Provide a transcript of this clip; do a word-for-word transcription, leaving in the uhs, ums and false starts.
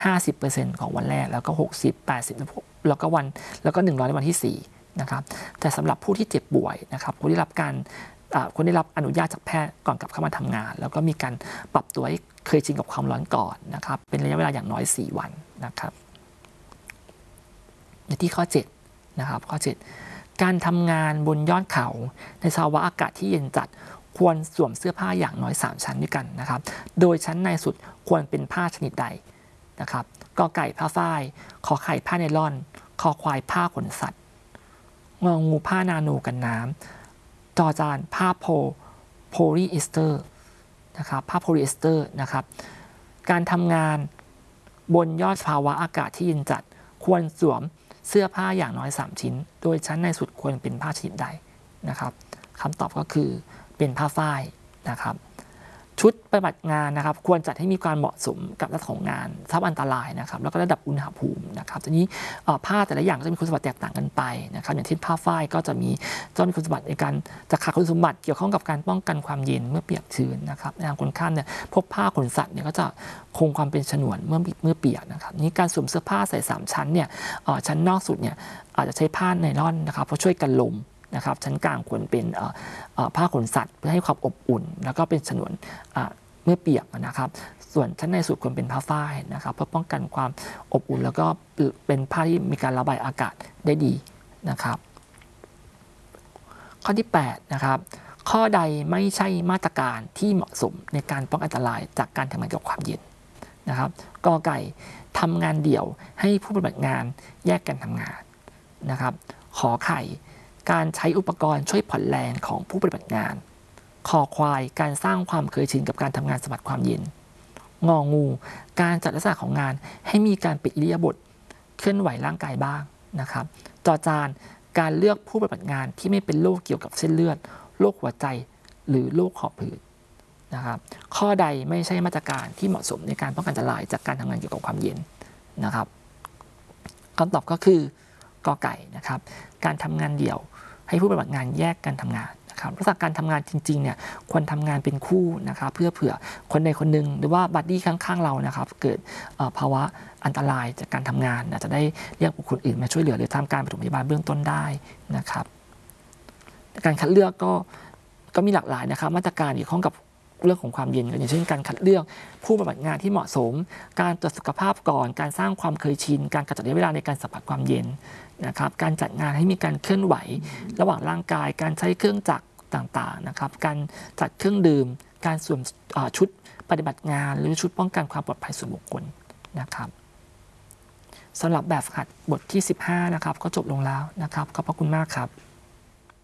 ห้าสิบเปอร์เซ็นต์ ของวันแรกแล้วก็หกสิบ แปดสิบแล้วก็วันแล้วก็หนึ่งร้อยในวันที่สี่นะครับแต่สำหรับผู้ที่เจ็บป่วยนะครับคนที่รับการคนได้รับอนุญาตจากแพทย์ก่อนกลับเข้ามาทำงานแล้วก็มีการปรับตัวให้เคยชินกับความร้อนก่อนนะครับเป็นระยะเวลาอย่างน้อยสี่วันนะครับในที่ข้อเจ็ดนะครับข้อเจ็ดการทำงานบนยอดเขาในสภาวะอากาศที่เย็นจัดควรสวมเสื้อผ้าอย่างน้อยสามชั้นด้วยกันนะครับโดยชั้นในสุดควรเป็นผ้าชนิดใดนะครับกอไก่ผ้าฝ้ายขอไข่ผ้าไนล่อนคอควายผ้าขนสัตว์งองูผ้านาโนกันน้ำจอจานผ้าโพโพลีเอสเตอร์นะครับผ้าโพลีเอสเตอร์นะครับการทำงานบนยอดภาวะอากาศที่เย็นจัดควรสวมเสื้อผ้าอย่างน้อยสามชิ้นโดยชั้นในสุดควรเป็นผ้าชนิดใดนะครับคำตอบก็คือเป็นผ้าฝ้ายนะครับชุดปฏิบัติงานนะครับควรจัดให้มีความเหมาะสมกับลักษณะของงานสภาพอันตรายนะครับแล้วก็ระดับอุณหภูมินะครับทีนี้ผ้าแต่ละอย่างก็จะมีคุณสมบัติแตกต่างกันไปนะครับอย่างเช่นผ้าฝ้ายก็จะมีจะมีคุณสมบัติในการจะขาดคุณสมบัติเกี่ยวข้องกับการป้องกันความเย็นเมื่อเปียกชื้นนะครับในทางคนข้ามเนี่ยพวกผ้าขนสัตว์เนี่ยก็จะคงความเป็นฉนวนเมื่อเมื่อเปียกนะครับนี้การสวมเสื้อผ้าใส่สามชั้นเนี่ยชั้นนอกสุดเนี่ยอาจจะใช้ผ้าไนล่อนนะครับเพราะช่วยกันลมนะครับชั้นกลางควรเป็นผ้าขนสัตว์เพื่อให้ความอบอุ่นแล้วก็เป็นฉนวนเมื่อเปียกนะครับส่วนชั้นในสุดควรเป็นผ้าฝ้ายนะครับเพื่อป้องกันความอบอุ่นแล้วก็เป็นผ้าที่มีการระบายอากาศได้ดีนะครับข้อที่แปดนะครับข้อใดไม่ใช่มาตรการที่เหมาะสมในการป้องกันอันตรายจากการทำงานกับความเย็นนะครับกอไก่ทำงานเดี่ยวให้ผู้ปฏิบัติงานแยกกันทำงานนะครับขอไข่การใช้อุปกรณ์ช่วยผ่อนแรงของผู้ปฏิบัติงานคอควายการสร้างความเคยชินกับการทำงานสัมผัสความเย็นงองูการจัดลักษณะของงานให้มีการปิดอิริยาบถเคลื่อนไหวร่างกายบ้างนะครับจอจานการเลือกผู้ปฏิบัติงานที่ไม่เป็นโรคเกี่ยวกับเส้นเลือดโรคหัวใจหรือโรคหอบหืดนะครับข้อใดไม่ใช่มาตรการที่เหมาะสมในการป้องกันอันตรายจากการทำงานเกี่ยวกับความเย็นนะครับคำตอบก็คือกอไก่นะครับการทำงานเดี่ยวให้ผู้ปฏิบัติงานแยกกันทำงานนะครับลักษณะการทำงานจริงๆเนี่ยควรทำงานเป็นคู่นะครับเพื่อเผื่อคนใดคนหนึ่งหรือว่าบัดดี้ข้างๆเรานะครับเกิดภาวะอันตรายจากการทำงานจะได้เรียกบุคคลอื่นมาช่วยเหลือหรือทำการปฐมพยาบาลเบื้องต้นได้นะครับการคัดเลือกก็ก็มีหลากหลายนะครับมาตรการเกี่ยวข้องกับเรื่องของความเย็นอย่างเช่นการคัดเลือกผู้ปฏิบัติงานที่เหมาะสมการตรวจสุขภาพก่อนการสร้างความเคยชินการกำจัดระยะเวลาในการสัมผัสความเย็นนะครับการจัดงานให้มีการเคลื่อนไหวระหว่างร่างกายการใช้เครื่องจักรต่างๆนะครับการจัดเครื่องดื่มการสวมชุดปฏิบัติงานหรือชุดป้องกันความปลอดภัยส่วนบุคคลนะครับสำหรับแบบฝึกหัดบทที่สิบห้านะครับก็จบลงแล้วนะครับขอบพระคุณมากครับ